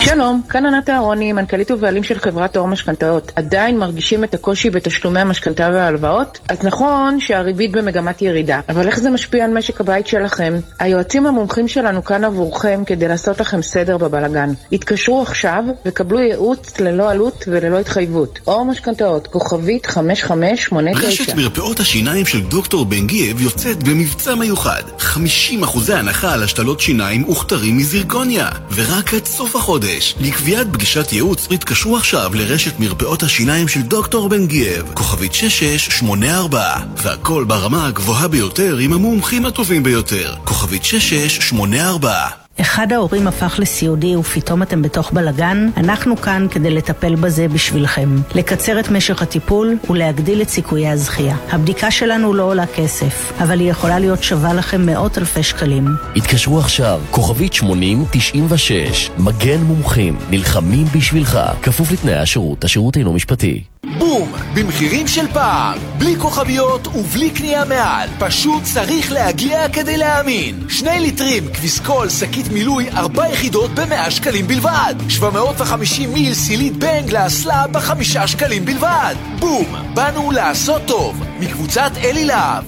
שלום, כאן ענת אהרוני, מנכ"לית ובעלים של חברת אור משכנתאות. עדיין מרגישים את הקושי בתשלומי המשכנתה וההלוואות? אז נכון שהריבית במגמת ירידה, אבל איך זה משפיע על משק הבית שלכם? היועצים המומחים שלנו כאן עבורכם כדי לעשות לכם סדר בבלגן. התקשרו עכשיו וקבלו ייעוץ ללא עלות וללא התחייבות. אור משכנתאות, כוכבית 5589. רשת מרפאות השיניים של דוקטור בן גייב יוצאת במבצע מיוחד. 50% הנחה על השתלות שיניים וכתרים מזירקוניה. ורק עד סוף החודש. לקביעת פגישת ייעוץ התקשרו עכשיו לרשת מרפאות השיניים של דוקטור בן גייב, כוכבית 6684, והכל ברמה הגבוהה ביותר עם המומחים הטובים ביותר, כוכבית 6684. אחד ההורים הפך לסיעודי ופתאום אתם בתוך בלגן, אנחנו כאן כדי לטפל בזה בשבילכם. לקצר את משך הטיפול ולהגדיל את סיכויי הזכייה. הבדיקה שלנו לא עולה כסף, אבל היא יכולה להיות שווה לכם מאות אלפי שקלים. התקשרו עכשיו, כוכבית 8096, מגן מומחים, נלחמים בשבילך, כפוף לתנאי השירות, השירות אינו משפטי. בום! במחירים של פעם, בלי כוכביות ובלי קנייה מעל. פשוט צריך להגיע כדי להאמין. 2 ליטרים קוויסקול שקית מילוי 4 יחידות ב100 שקלים בלבד. 750 מיל סילית בנג לאסלה ב5 שקלים בלבד. בום! באנו לעשות טוב. מקבוצת אלי להב.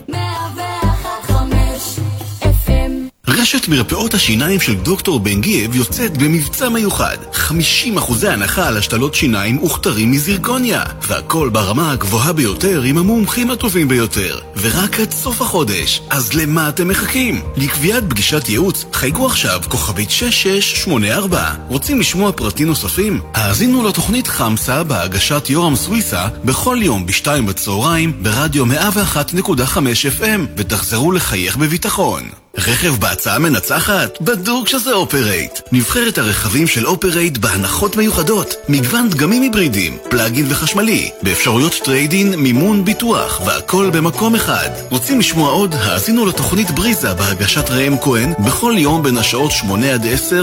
101.5 FM. רשת מרפאות השיניים של דוקטור בן גייב יוצאת במבצע מיוחד. 50% הנחה על השתלות שיניים וכתרים מזירקוניה. והכל ברמה הגבוהה ביותר עם המומחים הטובים ביותר. ורק עד סוף החודש. אז למה אתם מחכים? לקביעת פגישת ייעוץ חייגו עכשיו כוכבית 6684. רוצים לשמוע פרטים נוספים? האזינו לתוכנית חמסה בהגשת יורם סוויסה בכל יום ב2 בצהריים ברדיו 101.5 FM ותחזרו לחייך בביטחון. רכב בהצעה מנצחת? בדוק שזה אופרייט. נבחרת הרכבים של אופרייט בהנחות מיוחדות, מגוון דגמים היברידיים, פלאגין וחשמלי, באפשרויות טריידין, מימון, ביטוח, והכל במקום אחד. רוצים לשמוע עוד? האזינו לתוכנית בריזה בהגשת ראם כהן בכל יום בין השעות 8 עד 10